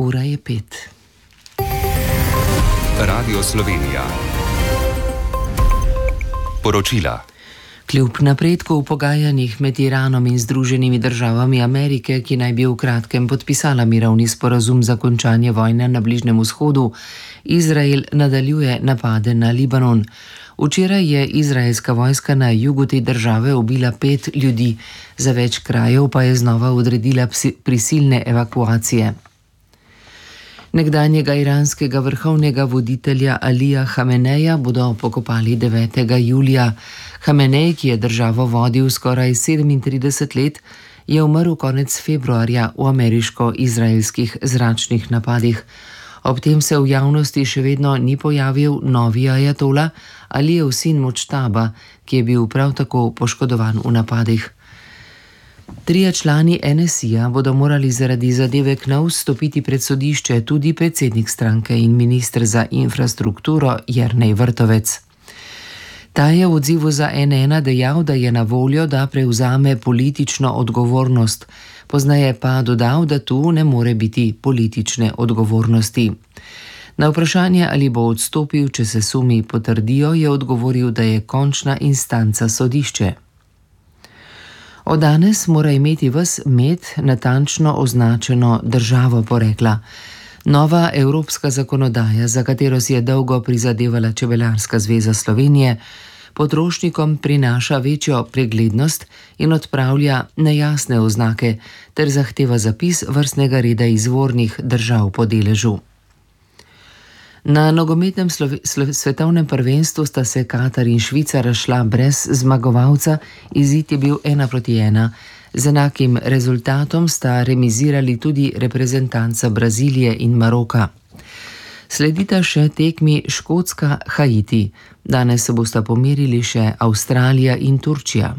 ura je 5. Radio Slovenija. Poročila. Kljub napredku v pogajanjih med Iranom in Združenimi državami Amerike, ki naj bi v kratkem podpisala mirovni sporazum za končanje vojne na Bližnjem vzhodu, Izrael nadaljuje napade na Libanon. Včeraj je izraelska vojska na jugu te države ubila 5 ljudi, za več krajev pa je znova odredila prisilne evakuacije. Nekdanjega iranskega vrhovnega voditelja Alija Hameneja bodo pokopali 9. julija. Hamenej, ki je državo vodil skoraj 37 let, je umrl konec februarja v ameriško-izraelskih zračnih napadih. Ob tem se v javnosti še vedno ni pojavil novi ajatola, Alijev sin Močtaba, ki je bil prav tako poškodovan v napadih. 3 člani NSI-ja bodo morali zaradi zadeve Knovs stopiti pred sodišče, tudi predsednik stranke in minister za infrastrukturo Jernej Vrtovec. Ta je v odzivu za N1 dejal, da je na voljo, da prevzame politično odgovornost, pozneje pa dodal, da tu ne more biti politične odgovornosti. Na vprašanje, ali bo odstopil, če se sumi potrdijo, je odgovoril, da je končna instanca sodišče. Od danes mora imeti ves med natančno označeno državo porekla. Nova evropska zakonodaja, za katero si je dolgo prizadevala Čebelarska zveza Slovenije, potrošnikom prinaša večjo preglednost in odpravlja nejasne oznake ter zahteva zapis vrstnega reda izvornih držav po deležu. Na nogometnem svetovnem prvenstvu sta se Katar in Švica razšla brez zmagovalca, izid je bil 1-1. Z enakim rezultatom sta remizirali tudi reprezentanca Brazilije in Maroka. Sledita še tekmi Škotska-Haiti. Danes se bosta pomerili še Avstralija in Turčija.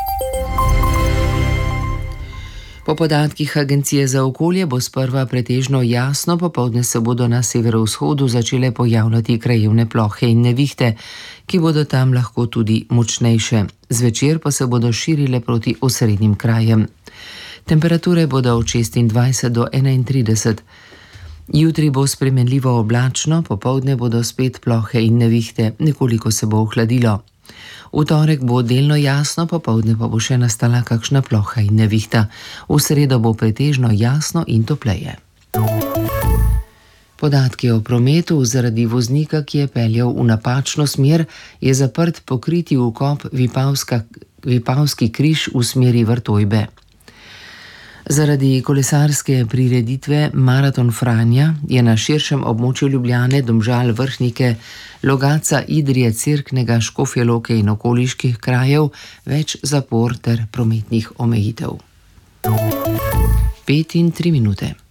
Po podatkih Agencije za okolje bo sprva pretežno jasno, popoldne se bodo na severovzhodu začele pojavljati krajevne plohe in nevihte, ki bodo tam lahko tudi močnejše. Zvečer pa se bodo širile proti osrednjim krajem. Temperature bodo od 26 do 31. Jutri bo spremenljivo oblačno, popoldne bodo spet plohe in nevihte, nekoliko se bo ohladilo. V torek bo delno jasno, popoldne pa bo še nastala kakšna ploha in nevihta. V sredo bo pretežno jasno in topleje. Podatki o prometu: zaradi voznika, ki je peljal v napačno smer, je zaprt pokriti vkop Vipavski križ v smeri Vrtojbe. Zaradi kolesarske prireditve Maraton Franja je na širšem območju Ljubljane, Domžal, Vrhnike, Logatca, Idrije, Cerknega, Škofje Loke in okoliških krajev več zapor ter prometnih omejitev. 5 in 3 minute.